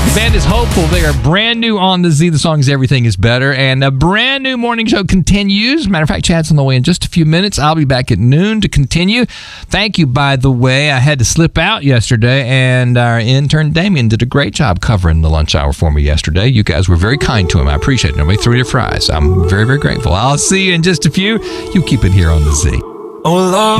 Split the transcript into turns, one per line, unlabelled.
The band is Hopeful. They are brand new on the Z. The song is Everything Is Better. And a brand new morning show continues. Matter of fact, Chad's on the way in just a few minutes. I'll be back at noon to continue. Thank you, by the way. I had to slip out yesterday, and our intern Damien did a great job covering the lunch hour for me yesterday. You guys were very kind to him. I appreciate it. Nobody threw your fries. I'm very, very grateful. I'll see you in just a few. You keep it here on the Z.
Oh, Lord.